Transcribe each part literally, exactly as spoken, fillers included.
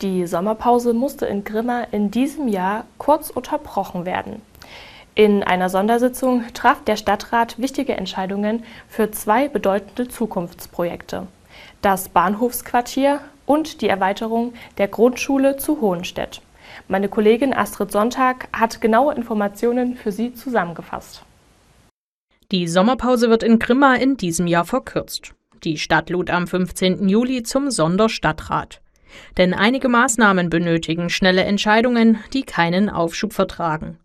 Die Sommerpause musste in Grimma in diesem Jahr kurz unterbrochen werden. In einer Sondersitzung traf der Stadtrat wichtige Entscheidungen für zwei bedeutende Zukunftsprojekte: das Bahnhofsquartier und die Erweiterung der Grundschule zu Hohenstedt. Meine Kollegin Astrid Sonntag hat genaue Informationen für Sie zusammengefasst. Die Sommerpause wird in Grimma in diesem Jahr verkürzt. Die Stadt lud am fünfzehnten Juli zum Sonderstadtrat. Denn einige Maßnahmen benötigen schnelle Entscheidungen, die keinen Aufschub vertragen.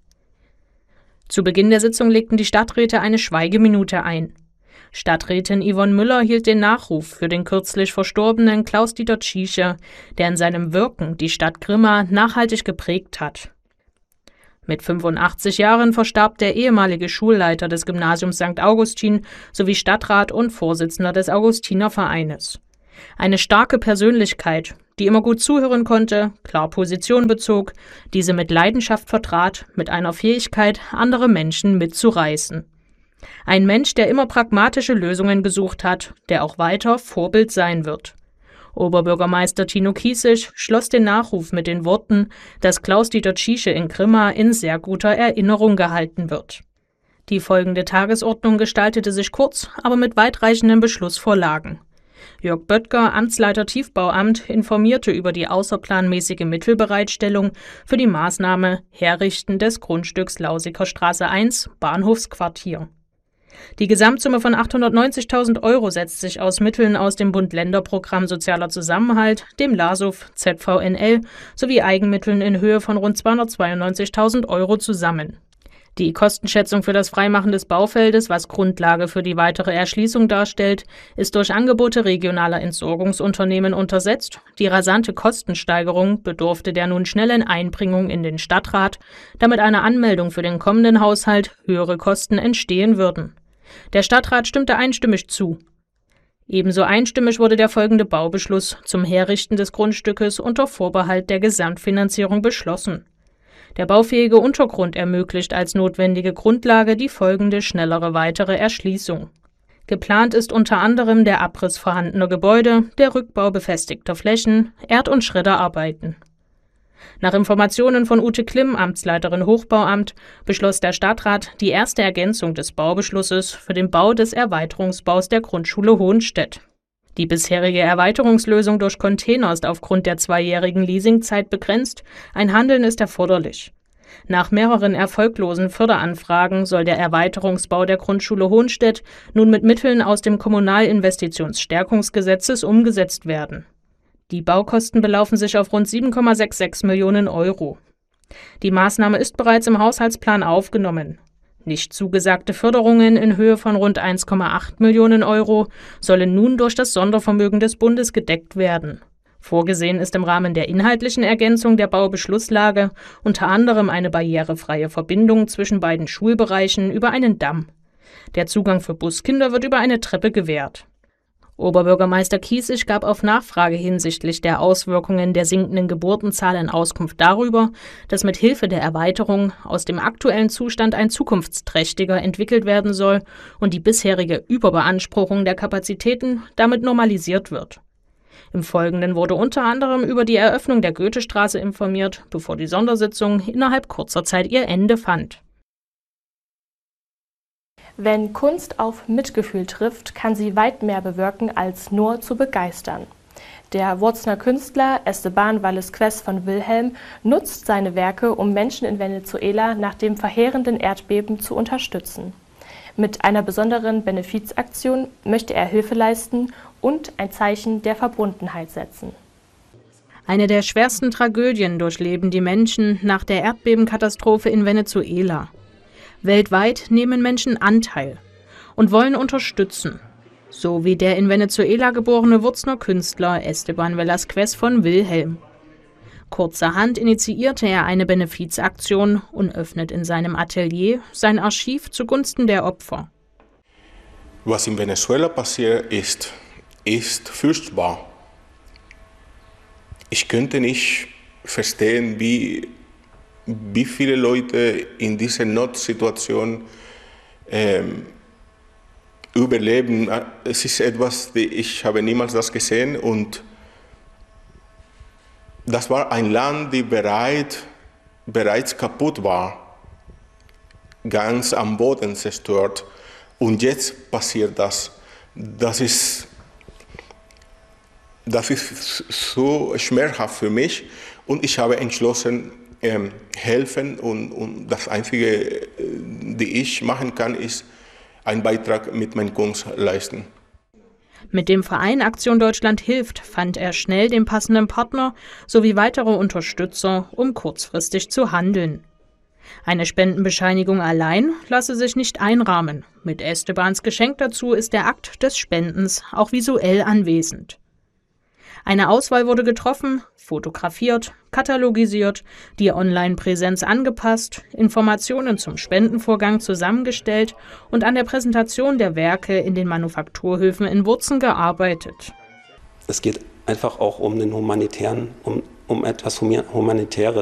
Zu Beginn der Sitzung legten die Stadträte eine Schweigeminute ein. Stadträtin Yvonne Müller hielt den Nachruf für den kürzlich verstorbenen Klaus-Dieter Tschiesche, der in seinem Wirken die Stadt Grimma nachhaltig geprägt hat. Mit fünfundachtzig Jahren verstarb der ehemalige Schulleiter des Gymnasiums Sankt Augustin sowie Stadtrat und Vorsitzender des Augustinervereines. Eine starke Persönlichkeit, die immer gut zuhören konnte, klar Position bezog, diese mit Leidenschaft vertrat, mit einer Fähigkeit, andere Menschen mitzureißen. Ein Mensch, der immer pragmatische Lösungen gesucht hat, der auch weiter Vorbild sein wird. Oberbürgermeister Tino Kiesig schloss den Nachruf mit den Worten, dass Klaus-Dieter Tschiesche in Grimma in sehr guter Erinnerung gehalten wird. Die folgende Tagesordnung gestaltete sich kurz, aber mit weitreichenden Beschlussvorlagen. Jörg Böttger, Amtsleiter Tiefbauamt, informierte über die außerplanmäßige Mittelbereitstellung für die Maßnahme Herrichten des Grundstücks Lausiker Straße eins, Bahnhofsquartier. Die Gesamtsumme von achthundertneunzigtausend Euro setzt sich aus Mitteln aus dem Bund-Länder-Programm Sozialer Zusammenhalt, dem LASUF, Z V N L sowie Eigenmitteln in Höhe von rund zweihundertzweiundneunzigtausend Euro zusammen. Die Kostenschätzung für das Freimachen des Baufeldes, was Grundlage für die weitere Erschließung darstellt, ist durch Angebote regionaler Entsorgungsunternehmen untersetzt. Die rasante Kostensteigerung bedurfte der nun schnellen Einbringung in den Stadtrat, damit einer Anmeldung für den kommenden Haushalt höhere Kosten entstehen würden. Der Stadtrat stimmte einstimmig zu. Ebenso einstimmig wurde der folgende Baubeschluss zum Herrichten des Grundstückes unter Vorbehalt der Gesamtfinanzierung beschlossen. Der baufähige Untergrund ermöglicht als notwendige Grundlage die folgende schnellere weitere Erschließung. Geplant ist unter anderem der Abriss vorhandener Gebäude, der Rückbau befestigter Flächen, Erd- und Schredderarbeiten. Nach Informationen von Ute Klimm, Amtsleiterin Hochbauamt, beschloss der Stadtrat die erste Ergänzung des Baubeschlusses für den Bau des Erweiterungsbaus der Grundschule Hohenstedt. Die bisherige Erweiterungslösung durch Container ist aufgrund der zweijährigen Leasingzeit begrenzt, ein Handeln ist erforderlich. Nach mehreren erfolglosen Förderanfragen soll der Erweiterungsbau der Grundschule Hohenstedt nun mit Mitteln aus dem Kommunalinvestitionsstärkungsgesetzes umgesetzt werden. Die Baukosten belaufen sich auf rund sieben Komma sechsundsechzig Millionen Euro. Die Maßnahme ist bereits im Haushaltsplan aufgenommen. Nicht zugesagte Förderungen in Höhe von rund eins Komma acht Millionen Euro sollen nun durch das Sondervermögen des Bundes gedeckt werden. Vorgesehen ist im Rahmen der inhaltlichen Ergänzung der Baubeschlusslage unter anderem eine barrierefreie Verbindung zwischen beiden Schulbereichen über einen Damm. Der Zugang für Buskinder wird über eine Treppe gewährt. Oberbürgermeister Kiesig gab auf Nachfrage hinsichtlich der Auswirkungen der sinkenden Geburtenzahlen Auskunft darüber, dass mit Hilfe der Erweiterung aus dem aktuellen Zustand ein zukunftsträchtiger entwickelt werden soll und die bisherige Überbeanspruchung der Kapazitäten damit normalisiert wird. Im Folgenden wurde unter anderem über die Eröffnung der Goethestraße informiert, bevor die Sondersitzung innerhalb kurzer Zeit ihr Ende fand. Wenn Kunst auf Mitgefühl trifft, kann sie weit mehr bewirken, als nur zu begeistern. Der Wurzner Künstler Esteban Vallesquez von Wilhelm nutzt seine Werke, um Menschen in Venezuela nach dem verheerenden Erdbeben zu unterstützen. Mit einer besonderen Benefizaktion möchte er Hilfe leisten und ein Zeichen der Verbundenheit setzen. Eine der schwersten Tragödien durchleben die Menschen nach der Erdbebenkatastrophe in Venezuela. Weltweit nehmen Menschen Anteil und wollen unterstützen, so wie der in Venezuela geborene Wurzner Künstler Esteban Vallesquez von Wilhelm. Kurzerhand initiierte er eine Benefizaktion und öffnet in seinem Atelier sein Archiv zugunsten der Opfer. Was in Venezuela passiert ist, ist furchtbar. Ich könnte nicht verstehen, wie wie viele Leute in dieser Notsituation ähm, überleben. Es ist etwas, ich habe niemals das gesehen und das war ein Land, das bereit, bereits kaputt war, ganz am Boden zerstört. Und jetzt passiert das. Das ist, das ist so schmerzhaft für mich. Und ich habe entschlossen, ähm, helfen. Und, und das Einzige, das ich machen kann, ist einen Beitrag mit meiner Kunst leisten. Mit dem Verein Aktion Deutschland hilft fand er schnell den passenden Partner sowie weitere Unterstützer, um kurzfristig zu handeln. Eine Spendenbescheinigung allein lasse sich nicht einrahmen. Mit Estebans Geschenk dazu ist der Akt des Spendens auch visuell anwesend. Eine Auswahl wurde getroffen, fotografiert, katalogisiert, die Online-Präsenz angepasst, Informationen zum Spendenvorgang zusammengestellt und an der Präsentation der Werke in den Manufakturhöfen in Wurzen gearbeitet. Es geht einfach auch um den humanitären, um, um etwas Humanitäres.